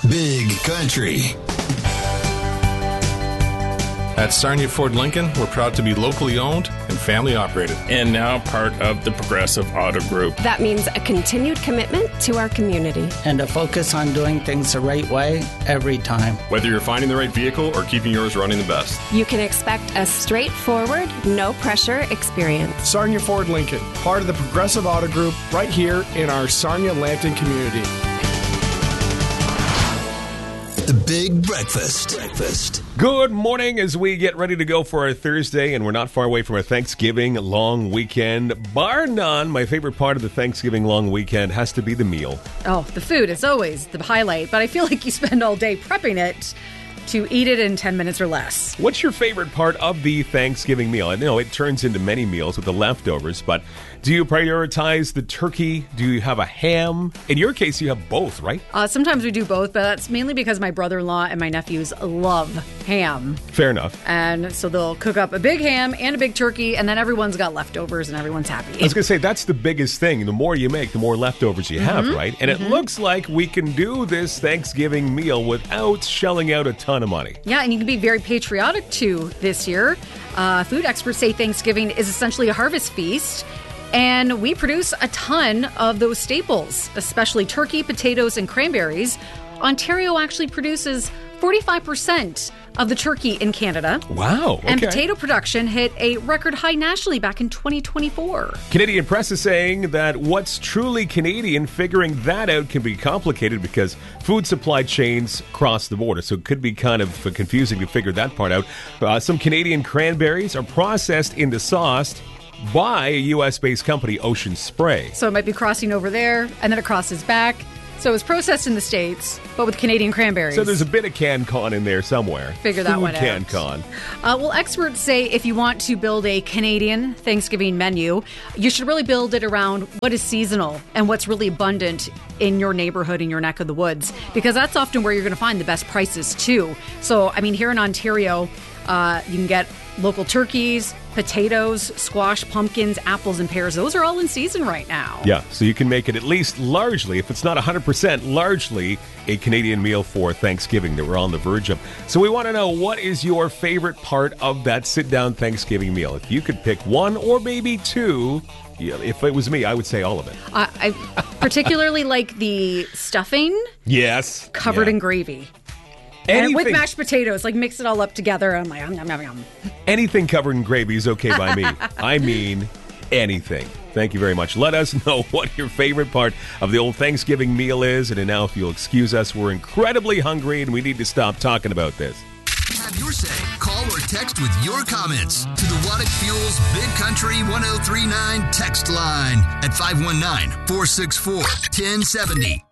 Big Country. At Sarnia Ford Lincoln, we're proud to be locally owned and family operated. And now part of the Progressive Auto Group. That means a continued commitment to our community. And a focus on doing things the right way every time. Whether you're finding the right vehicle or keeping yours running the best. You can expect a straightforward, no-pressure experience. Sarnia Ford Lincoln, part of the Progressive Auto Group, right here in our Sarnia-Lambton community. The Big Breakfast. Good morning as we get ready to go for our Thursday, and we're not far away from our Thanksgiving long weekend. Bar none, my favorite part of the Thanksgiving long weekend has to be the meal. Oh, the food is always the highlight, but I feel like you spend all day prepping it to eat it in 10 minutes or less. What's your favorite part of the Thanksgiving meal? I know it turns into many meals with the leftovers, but do you prioritize the turkey? Do you have a ham? In your case, you have both, right? Sometimes we do both, but that's mainly because my brother-in-law and my nephews love ham. Fair enough. And so they'll cook up a big ham and a big turkey, and then everyone's got leftovers and everyone's happy. I was going to say, that's the biggest thing. The more you make, the more leftovers you have, right? And it looks like we can do this Thanksgiving meal without shelling out a ton of money. Yeah, and you can be very patriotic, too, this year. Food experts say Thanksgiving is essentially a harvest feast. And we produce a ton of those staples, especially turkey, potatoes, and cranberries. Ontario actually produces 45% of the turkey in Canada. Wow. Okay. And potato production hit a record high nationally back in 2024. Canadian Press is saying that what's truly Canadian, figuring that out can be complicated because food supply chains cross the border. So it could be kind of confusing to figure that part out. Some Canadian cranberries are processed into sauce by a U.S.-based company, Ocean Spray. So it might be crossing over there, and then it crosses back. So it was processed in the States, but with Canadian cranberries. So there's a bit of CanCon in there somewhere. Figure that one out. CanCon. Well, experts say if you want to build a Canadian Thanksgiving menu, you should really build it around what is seasonal and what's really abundant in your neighborhood, in your neck of the woods, because that's often where you're going to find the best prices, too. So, I mean, here in Ontario, you can get local turkeys, potatoes, squash, pumpkins, apples, and pears. Those are all in season right now. Yeah, so you can make it at least largely, if it's not 100%, largely a Canadian meal for Thanksgiving that we're on the verge of. So we want to know, what is your favorite part of that sit-down Thanksgiving meal? If you could pick one or maybe two, if it was me, I would say all of it. I particularly like the stuffing. Yes. Covered in gravy. And with mashed potatoes, like mix it all up together. I'm like, yum, yum, yum. Anything covered in gravy is okay by me. I mean, anything. Thank you very much. Let us know what your favorite part of the old Thanksgiving meal is. And now, if you'll excuse us, we're incredibly hungry and we need to stop talking about this. Have your say. Call or text with your comments to the Waddick Fuels Big Country 1039 text line at 519-464-1070.